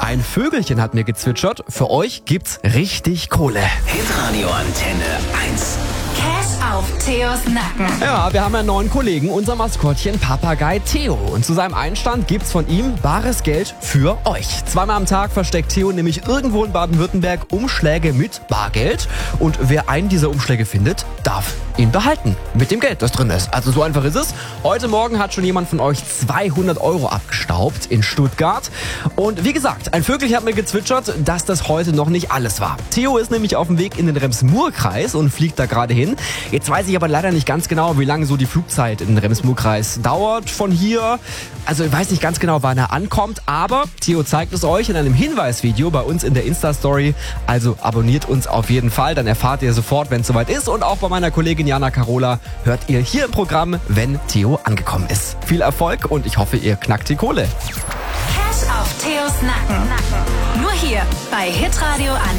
Ein Vögelchen hat mir gezwitschert. Für euch gibt's richtig Kohle. Hitradio Antenne 1. Cash auf Theos Nacken. Ja, wir haben einen neuen Kollegen, unser Maskottchen Papagei Theo. Und zu seinem Einstand gibt's von ihm bares Geld für euch. 2-mal am Tag versteckt Theo nämlich irgendwo in Baden-Württemberg Umschläge mit Bargeld. Und wer einen dieser Umschläge findet, darf ihn behalten. Mit dem Geld, das drin ist. Also so einfach ist es. Heute Morgen hat schon jemand von euch 200 € abgestaubt in Stuttgart. Und wie gesagt, ein Vögelchen hat mir gezwitschert, dass das heute noch nicht alles war. Theo ist nämlich auf dem Weg in den Rems-Murr-Kreis und fliegt da gerade hin. Jetzt weiß ich aber leider nicht ganz genau, wie lange so die Flugzeit in den Rems-Murr-Kreis dauert von hier. Also ich weiß nicht ganz genau, wann er ankommt, aber Theo zeigt es euch in einem Hinweisvideo bei uns in der Insta-Story. Also abonniert uns auf jeden Fall, dann erfahrt ihr sofort, wenn es soweit ist. Und auch bei meiner Kollegin Jana Carola hört ihr hier im Programm, wenn Theo angekommen ist. Viel Erfolg und ich hoffe, ihr knackt die Kohle. Cash auf Theos Nacken. Nur hier bei Hitradio Antenne.